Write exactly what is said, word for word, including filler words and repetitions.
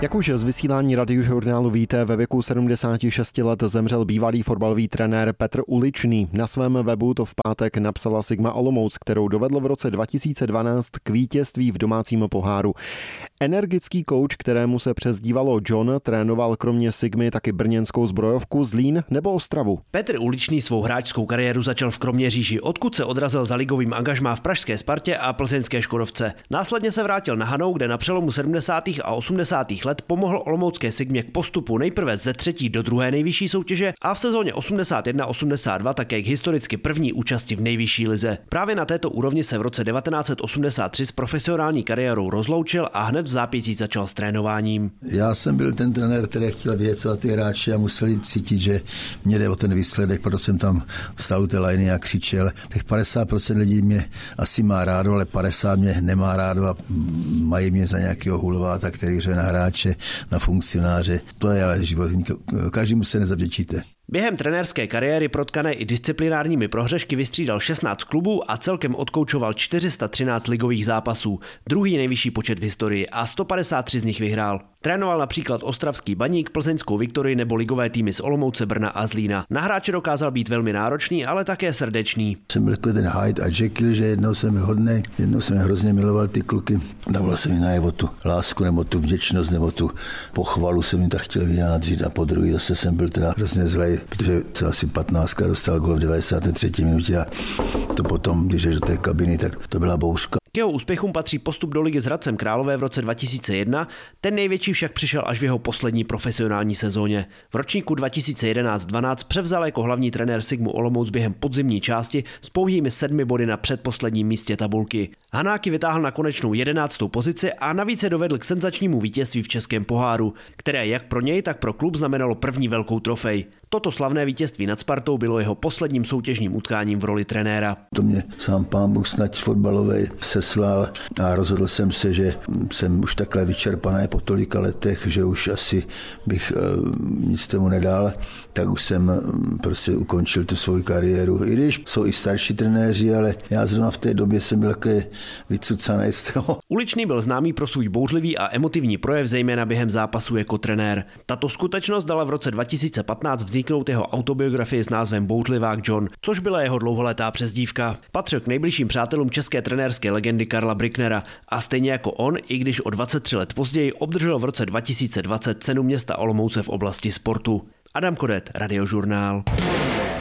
Jak už z vysílání Radiožurnálu víte, ve věku sedmdesáti šesti let zemřel bývalý fotbalový trenér Petr Uličný. Na svém webu to v pátek napsala Sigma Olomouc, kterou dovedl v roce dva tisíce dvanáct k vítězství v domácím poháru. Energický kouč, kterému se přezdívalo John, trénoval kromě Sigmy taky brněnskou Zbrojovku, Zlín nebo Ostravu. Petr Uličný svou hráčskou kariéru začal v Kroměříži, odkud se odrazil za ligovým angažmá v pražské Spartě a plzeňské Škodovce. Následně se vrátil na Hanou, kde na přelomu sedmdesátých a osmdesátých let pomohl olomoucké Sigmě k postupu nejprve ze třetí do druhé nejvyšší soutěže a v sezóně osmdesát jedna osmdesát dva také k historicky první účasti v nejvyšší lize. Právě na této úrovni se v roce devatenáct set osmdesát tři s profesionální kariérou rozloučil a hned v zápětí začal s trénováním. Já jsem byl ten trenér, který chtěl vědět, co ty hráči a museli cítit, že mě jde o ten výsledek, proto jsem tam vstal u té lajny a křičel. Těch padesát procent lidí mě asi má rádo, ale padesát mě nemá rádo a mají mě za nějakého hulváta, který hře na hráče, na funkcionáře. To je ale život. Každému se nezavděčíte. Během trenérské kariéry protkané i disciplinárními prohřešky vystřídal šestnáct klubů a celkem odkoučoval čtyři sta třináct ligových zápasů, druhý nejvyšší počet v historii, a sto padesát tři z nich vyhrál. Trénoval například ostravský Baník, plzeňskou Viktorii nebo ligové týmy z Olomouce, Brna a Zlína. Na hráče dokázal být velmi náročný, ale také srdečný. Jsem byl jako ten Hyde a Jekyll, že jednou jsem byl hodnej, jednou jsem hrozně miloval ty kluky. Dával jsem jim najevo tu lásku nebo tu vděčnost nebo tu pochvalu jsem jim tak chtěl vyjádřit a po druhý zase jsem byl teda hrozně zlej, protože se asi patnáctka dostal gól v devadesáté třetí minutě a to potom, když jdeš do té kabiny, tak to byla bouřka. K jeho úspěchům patří postup do ligy s Hradcem Králové v roce dva tisíce jedna, ten největší však přišel až v jeho poslední profesionální sezóně. V ročníku dva tisíce jedenáct dvanáct převzal jako hlavní trenér Sigmu Olomouc během podzimní části s pouhými sedmi body na předposledním místě tabulky. Hanáky vytáhl na konečnou jedenáctou pozici a navíc je dovedl k senzačnímu vítězství v českém poháru, které jak pro něj, tak pro klub znamenalo první velkou trofej. Toto slavné vítězství nad Spartou bylo jeho posledním soutěžním utkáním v roli trenéra. To mě sám pán Bůh snad fotbalovej seslal a rozhodl jsem se, že jsem už takhle vyčerpaný po tolika letech, že už asi bych uh, nic tomu nedal, tak už jsem prostě ukončil tu svou kariéru. I když jsou i starší trenéři, ale já zrovna v té době jsem byl takový vycucaný z toho. Uličný byl známý pro svůj bouřlivý a emotivní projev, zejména během zápasu jako trenér. Tato skutečnost dala v roce dva tisíce patnáct vzniknout jeho autobiografii s názvem Bouřlivák John, což byla jeho dlouholetá přezdívka. Patřil k nejbližším přátelům české trenérské legendy Karla Brücknera a stejně jako on, i když o dvacet tři let později, obdržel v roce dva tisíce dvacet cenu města Olomouce v oblasti sportu. Adam Kodet, Radiožurnál.